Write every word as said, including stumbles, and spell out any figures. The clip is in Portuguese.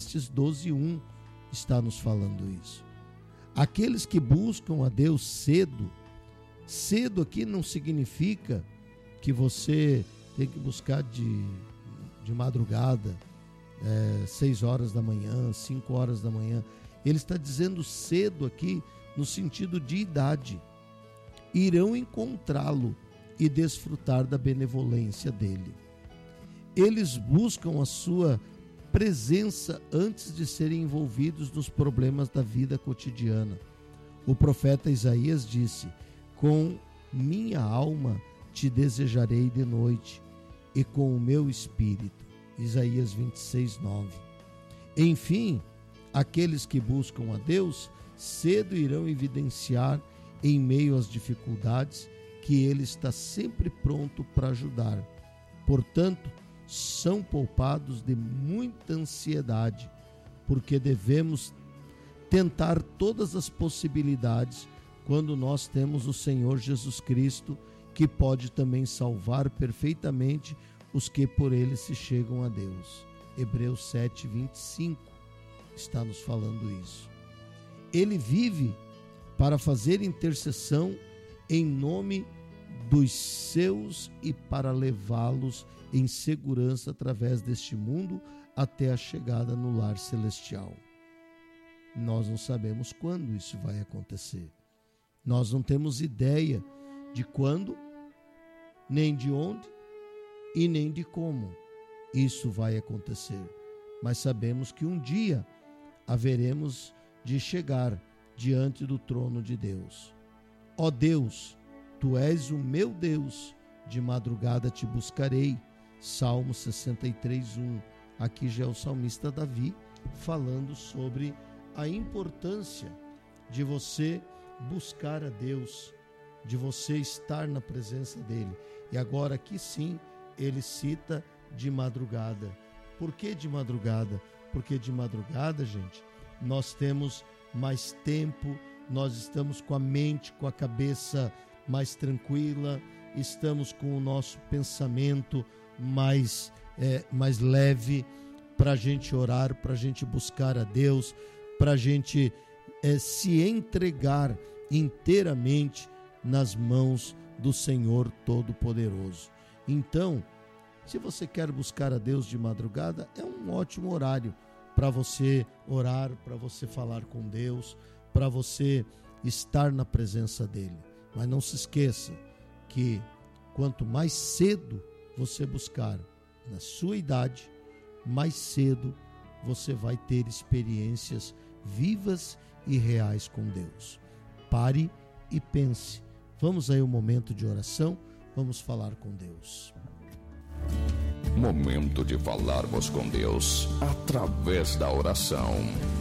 Eclesiastes doze, um está nos falando isso. Aqueles que buscam a Deus cedo, cedo aqui não significa que você tem que buscar de, de madrugada, é, seis horas da manhã, cinco horas da manhã. Ele está dizendo cedo aqui no sentido de idade. Irão encontrá-lo e desfrutar da benevolência dele. Eles buscam a sua presença antes de serem envolvidos nos problemas da vida cotidiana. O profeta Isaías disse: com minha alma te desejarei de noite, e com o meu espírito. Isaías vinte e seis, nove. Enfim, aqueles que buscam a Deus cedo irão evidenciar, em meio às dificuldades, que Ele está sempre pronto para ajudar. Portanto, são poupados de muita ansiedade, porque devemos tentar todas as possibilidades quando nós temos o Senhor Jesus Cristo, que pode também salvar perfeitamente os que por Ele se chegam a Deus. Hebreus sete, vinte e cinco está nos falando isso. Ele vive para fazer intercessão em nome dos seus e para levá-los em segurança através deste mundo até a chegada no lar celestial. Nós não sabemos quando isso vai acontecer. Nós não temos ideia de quando, nem de onde e nem de como isso vai acontecer. Mas sabemos que um dia haveremos de chegar diante do trono de Deus. Ó Deus, Tu és o meu Deus, de madrugada te buscarei. Salmo sessenta e três, um. Aqui já é o salmista Davi falando sobre a importância de você buscar a Deus, de você estar na presença dele. E agora aqui sim, ele cita de madrugada. Por que de madrugada? Porque de madrugada, gente, nós temos mais tempo, nós estamos com a mente, com a cabeça mais tranquila, estamos com o nosso pensamento mais, é, mais leve para a gente orar, para a gente buscar a Deus, para a gente é, se entregar inteiramente nas mãos do Senhor Todo-Poderoso. Então, se você quer buscar a Deus de madrugada, é um ótimo horário para você orar, para você falar com Deus, para você estar na presença dele. Mas não se esqueça que quanto mais cedo você buscar na sua idade, mais cedo você vai ter experiências vivas e reais com Deus. Pare e pense. Vamos aí ao momento de oração, vamos falar com Deus. Momento de falarmos com Deus através da oração.